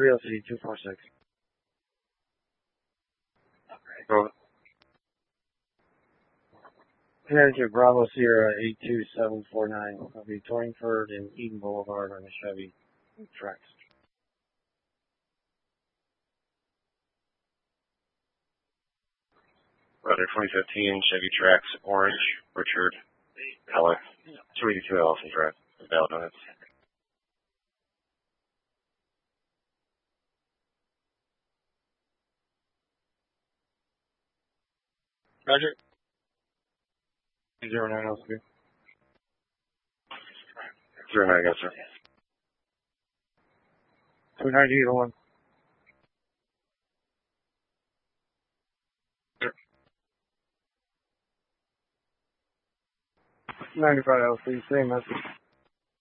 3LC 246. Go. Connecticut Bravo Sierra 82749. I'll be Torringford and Eden Boulevard on the Chevy Trax. Brother 2015 Chevy Trax Orange, Richard Color, 282 Ellison Drive, valid on it. Roger. 0903. 09, yes, sir. 290 either one. 95 LC, same message.